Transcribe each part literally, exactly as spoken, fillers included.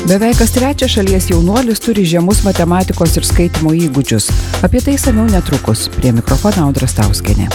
Beveik kas trečias šalies jaunuolis turi žemus matematikos ir skaitymo įgūdžius. Apie tai išsamiau netrukus. Prie mikrofono Audra Stauskienė.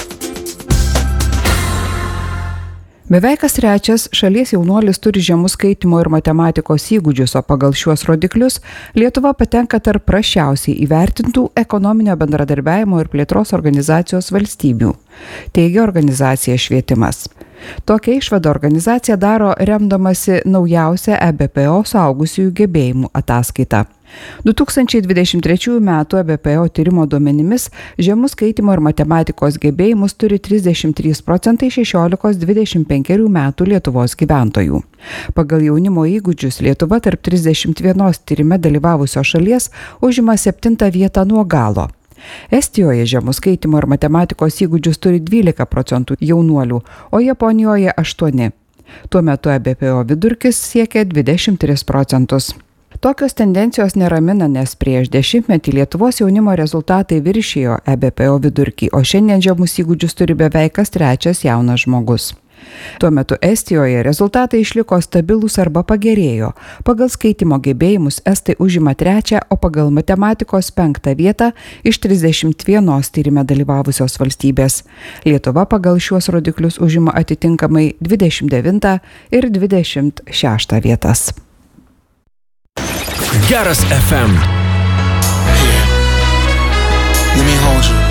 Beveik kas trečias šalies jaunuolis turi žemus skaitymo ir matematikos įgūdžius, o pagal šiuos rodiklius Lietuva patenka tarp prasčiausiai įvertintų ekonominio bendradarbiavimo ir plėtros organizacijos valstybių, teigia organizacija Švietimas. Tokią išvadą organizacija daro remdamasi naujausią E B P O suaugusiųjų gebėjimų ataskaitą. du tūkstančiai dvidešimt trečiųjų metų E B P O tyrimo duomenimis žemus skaitymo ir matematikos gebėjimus turi trisdešimt trys procentai šešiolikos dvidešimt penkerių metų Lietuvos gyventojų. Pagal jaunimo įgūdžius Lietuva tarp trisdešimt vienos tyrime dalyvavusios šalies užima septintą vietą nuo galo. Estijoje žemus skaitymo ir matematikos įgūdžius turi dvylika procentų jaunuolių, o Japonijoje aštuoni. Tuo metu E B P O vidurkis siekia dvidešimt tris procentus. Tokios tendencijos neramina, nes prieš dešimtmetį Lietuvos jaunimo rezultatai viršijo E B P O vidurkį, o šiandien žemus įgūdžius turi beveik kas trečias jaunas žmogus. Tuo metu Estijoje rezultatai išliko stabilūs arba pagerėjo. Pagal skaitymo gebėjimus estai užima trečią, o pagal matematikos penktą vietą iš trisdešimt vienos tyrime dalyvavusios valstybės. Lietuva pagal šiuos rodiklius užima atitinkamai dvidešimt devintą ir dvidešimt šeštą vietas. Geras F M. Let me hold you.